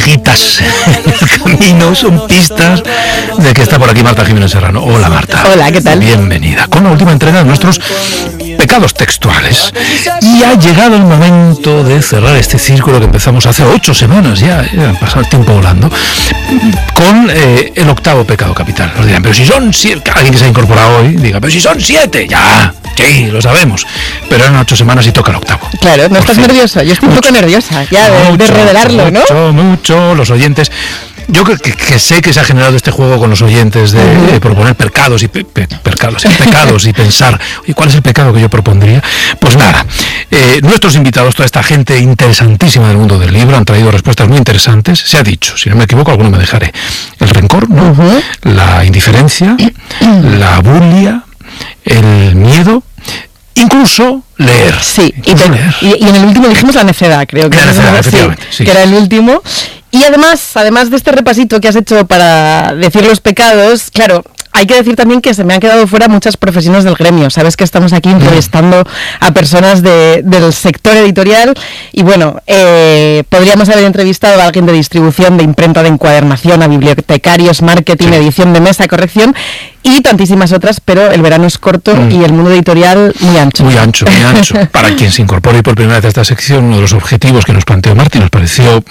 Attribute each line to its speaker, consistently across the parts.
Speaker 1: Citas en el camino, son pistas de que está por aquí Marta Jiménez Serrano. Hola, Marta.
Speaker 2: Hola, ¿qué tal?
Speaker 1: Bienvenida con la última entrega de nuestros pecados textuales. Y ha llegado el momento de cerrar este círculo que empezamos hace 8 semanas, ya ha pasado el tiempo volando, con el octavo pecado capital. Nos dirán, pero si son 7, alguien que se ha incorporado hoy diga, pero si son 7, ya, sí, lo sabemos, pero eran 8 semanas y toca el octavo.
Speaker 2: Claro, no estás nervioso, yo estoy un poco nerviosa ya de revelarlo, ¿no?
Speaker 1: Mucho, los oyentes. Yo creo que sé que se ha generado este juego con los oyentes de proponer pecados y pecados y pensar, oye, ¿cuál es el pecado que yo propondría? Pues nada, nuestros invitados, toda esta gente interesantísima del mundo del libro, han traído respuestas muy interesantes. Se ha dicho, si no me equivoco, alguno me dejaré. El rencor, ¿no? La indiferencia, la bulia, el miedo, incluso leer.
Speaker 2: Sí, y en el último dijimos la necedad, creo que.
Speaker 1: La necedad, efectivamente, sí.
Speaker 2: Que era el último. Y además de este repasito que has hecho para decir los pecados, claro, hay que decir también que se me han quedado fuera muchas profesiones del gremio. Sabes que estamos aquí entrevistando a personas del sector editorial y bueno, podríamos haber entrevistado a alguien de distribución, de imprenta, de encuadernación, a bibliotecarios, marketing, edición de mesa, corrección y tantísimas otras, pero el verano es corto y el mundo editorial muy ancho.
Speaker 1: Muy ancho. Para quien se incorpore por primera vez a esta sección, uno de los objetivos que nos planteó Martín, nos pareció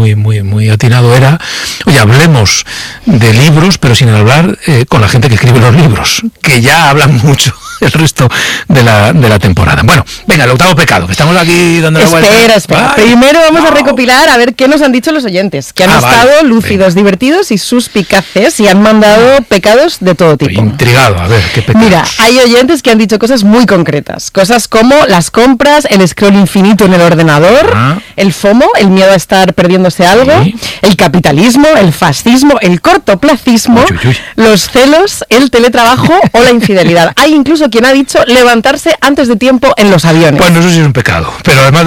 Speaker 1: muy atinado, era, oye, hablemos de libros, pero sin hablar con la gente que escribe los libros, que ya hablan mucho el resto de la temporada. Bueno, venga, el octavo pecado, que estamos aquí dando la vuelta.
Speaker 2: Espera. Primero vamos a recopilar a ver qué nos han dicho los oyentes, que han estado lúcidos, divertidos y suspicaces y han mandado pecados de todo tipo.
Speaker 1: Estoy intrigado, a ver, ¿qué pecados?
Speaker 2: Mira, hay oyentes que han dicho cosas muy concretas, cosas como las compras, el scroll infinito en el ordenador, el FOMO, el miedo a estar perdiéndose algo, el capitalismo, el fascismo, el cortoplacismo, los celos, el teletrabajo o la infidelidad. Hay incluso quien ha dicho levantarse antes de tiempo en los aviones.
Speaker 1: Bueno, eso sí es un pecado, pero además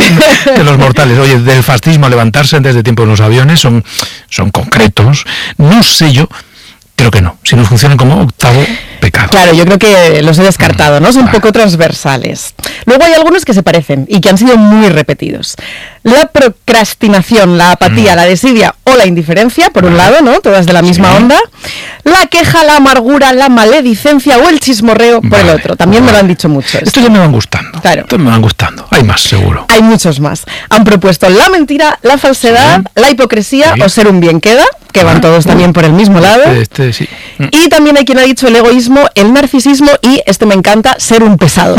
Speaker 1: de los mortales, oye, del fascismo a levantarse antes de tiempo en los aviones son concretos. No sé yo, creo que no, si no funcionan como octavo pecado.
Speaker 2: Claro, yo creo que los he descartado, ¿no? Son un poco transversales. Luego hay algunos que se parecen y que han sido muy repetidos. La procrastinación, la apatía, la desidia o la indiferencia, por un lado, ¿no? Todas de la misma onda. La queja, la amargura, la maledicencia o el chismorreo por el otro. También me lo han dicho mucho.
Speaker 1: Estos ya me van gustando.
Speaker 2: Claro.
Speaker 1: Estos me van gustando. Hay más, seguro.
Speaker 2: Hay muchos más. Han propuesto la mentira, la falsedad, la hipocresía o ser un bien queda, que van todos también por el mismo lado.
Speaker 1: Sí.
Speaker 2: Y también hay quien ha dicho el egoísmo, el narcisismo y, este me encanta, ser un pesado.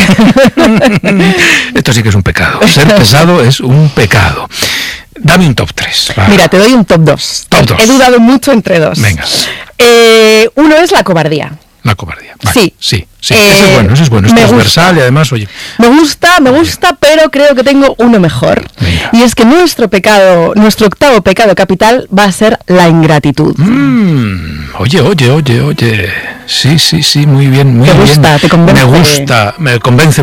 Speaker 1: Esto sí que es un pecado. Ser pesado es un pecado. Dame un top 3. Va.
Speaker 2: Mira, te doy un top 2. He dudado mucho entre dos.
Speaker 1: Venga.
Speaker 2: Uno es la cobardía.
Speaker 1: La cobardía. Vale. Sí. Ese es bueno. Es transversal y además, oye.
Speaker 2: Me gusta, pero creo que tengo uno mejor.
Speaker 1: Venga.
Speaker 2: Y es que nuestro octavo pecado capital va a ser la ingratitud.
Speaker 1: Oye. Sí, muy bien.
Speaker 2: ¿Te gusta? ¿Te convence?
Speaker 1: Me gusta, me convence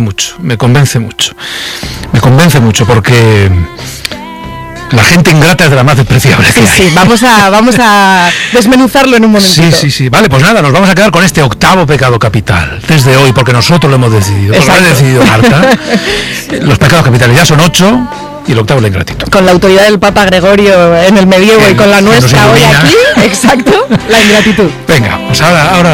Speaker 1: mucho porque la gente ingrata es de la más despreciable que hay.
Speaker 2: Sí, vamos a desmenuzarlo en un momentito.
Speaker 1: Sí. Vale, pues nada, nos vamos a quedar con este octavo pecado capital desde hoy, porque nosotros lo hemos decidido. Lo ha decidido Marta. Los pecados capitales ya son 8 y el octavo es la ingratitud.
Speaker 2: Con la autoridad del Papa Gregorio en el medievo y con la nuestra hoy aquí, exacto, la ingratitud.
Speaker 1: Venga, pues ahora